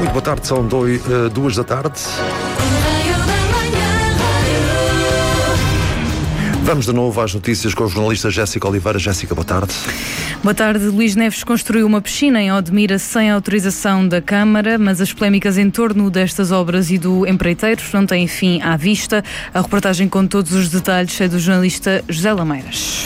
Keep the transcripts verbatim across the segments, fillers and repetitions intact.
Muito boa tarde, são dois, uh, duas da tarde. Vamos de novo às notícias com a jornalista Jéssica Oliveira. Jéssica, boa tarde. Boa tarde. Luís Neves construiu uma piscina em Odmira sem autorização da Câmara, mas as polémicas em torno destas obras e do empreiteiro não têm fim à vista. A reportagem com todos os detalhes é do jornalista José Lameiras.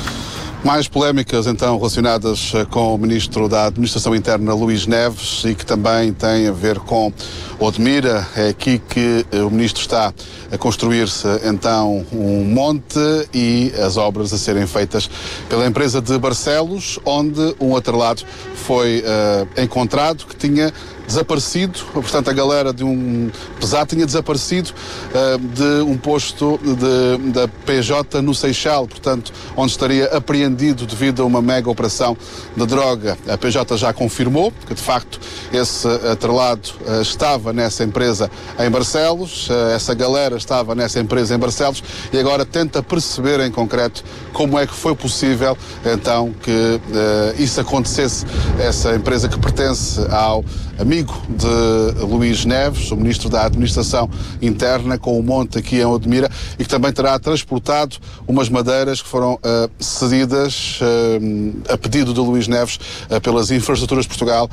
Mais polémicas, então, relacionadas com o Ministro da Administração Interna, Luís Neves, e que também têm a ver com Odmira. É aqui que o Ministro está a construir-se, então, um monte e as obras a serem feitas pela empresa de Barcelos, onde um atrelado foi uh, encontrado que tinha desaparecido, portanto a galera de um pesado tinha desaparecido uh, de um posto de, da P J no Seixal, portanto, onde estaria apreendido devido a uma mega operação de droga. A P J já confirmou que de facto esse atrelado uh, estava nessa empresa em Barcelos, uh, essa galera estava nessa empresa em Barcelos e agora tenta perceber em concreto como é que foi possível então que uh, isso acontecesse. Essa empresa que pertence ao amigo de Luís Neves, o Ministro da Administração Interna, com o monte aqui em Odmira, e que também terá transportado umas madeiras que foram uh, cedidas uh, a pedido de Luís Neves uh, pelas Infraestruturas de Portugal,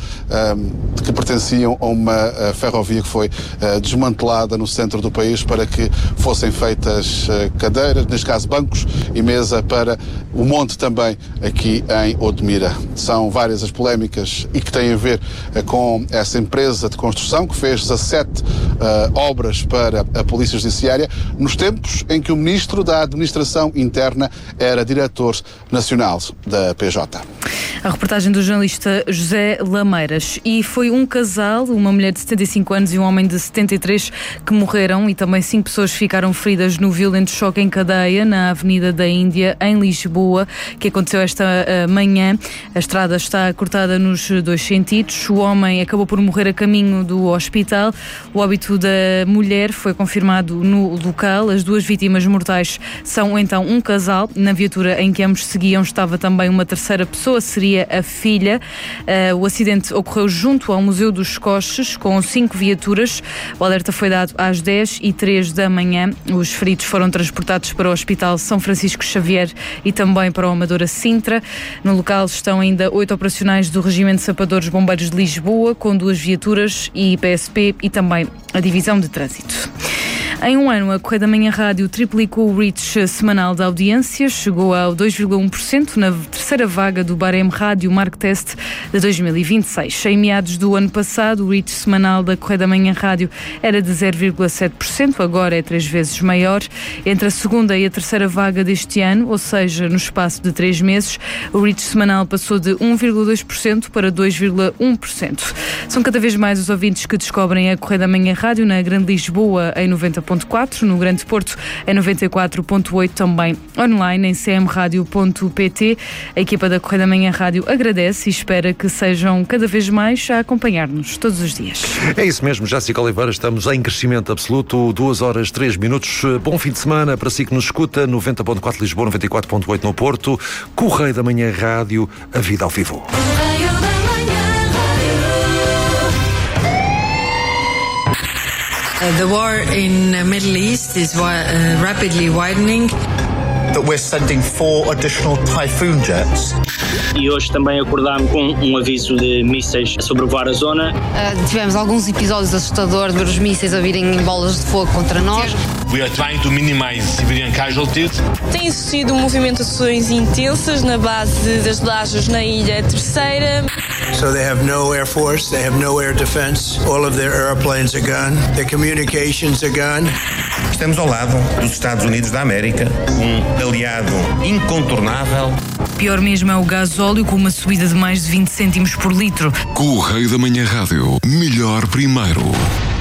uh, que pertenciam a uma uh, ferrovia que foi uh, desmantelada no centro do país para que fossem feitas uh, cadeiras, neste caso bancos e mesa para o monte também aqui em Odmira. São várias as polémicas e que têm a ver uh, com essa empresa de construção que fez dezassete uh, obras para a Polícia Judiciária nos tempos em que o Ministro da Administração Interna era diretor nacional da P J. A reportagem do jornalista José Lameiras. E foi um casal, uma mulher de setenta e cinco anos e um homem de setenta e três, que morreram e também cinco pessoas ficaram feridas no violento choque em cadeia na Avenida da Índia, em Lisboa, que aconteceu esta uh, manhã. A estrada está cortada nos dois sentidos. O homem acabou por morrer a caminho do hospital. O óbito da mulher foi confirmado no local. As duas vítimas mortais são então um casal. Na viatura em que ambos seguiam estava também uma terceira pessoa, seria a filha. Uh, o acidente ocorreu junto ao Museu dos Coches, com cinco viaturas. O alerta foi dado às dez e três da manhã. Os feridos foram transportados para o Hospital São Francisco Xavier e também para o Amadora Sintra. No local estão ainda oito operacionais do Regimento de Sapadores Bombeiros de Lisboa, com duas viaturas e P S P e também a Divisão de Trânsito. Em um ano, a Correio da Manhã Rádio triplicou o reach semanal da audiência, chegou ao dois vírgula um por cento na terceira vaga do Barem Rádio Mark Test de dois mil e vinte e seis. Em meados do ano passado, o reach semanal da Correio da Manhã Rádio era de zero vírgula sete por cento, agora é três vezes maior. Entre a segunda e a terceira vaga deste ano, ou seja, no espaço de três meses, o reach semanal passou de um vírgula dois por cento para dois vírgula um por cento. São cada vez mais os ouvintes que descobrem a Correio da Manhã Rádio na Grande Lisboa em noventa ponto quatro, no Grande Porto em noventa e quatro ponto oito, também online em c m radio ponto p t. A equipa da Correio da Manhã Rádio agradece e espera que sejam cada vez mais a acompanhar-nos todos os dias. É isso mesmo, Jéssica Oliveira, estamos em crescimento absoluto, duas horas, três minutos. Bom fim de semana para si que nos escuta, noventa ponto quatro Lisboa, noventa e quatro ponto oito no Porto. Correio da Manhã Rádio, a vida ao vivo. Uh, the war in the Middle East is uh, rapidly widening. That we're sending four additional Typhoon jets. E hoje também acordámos com um aviso de mísseis a sobrevoar a zona. Uh, tivemos alguns episódios assustadores de ver os mísseis a virem em bolas de fogo contra nós. We are trying to minimize civilian casualties. Tem existido movimentações intensas na base das lajes na Ilha Terceira. So they have no air force, they have no air defense. All of their airplanes are gone, their communications are gone. Estamos ao lado dos Estados Unidos da América, um aliado incontornável. Pior mesmo é o gasóleo, com uma subida de mais de vinte cêntimos por litro. Correio da Manhã Rádio, melhor primeiro.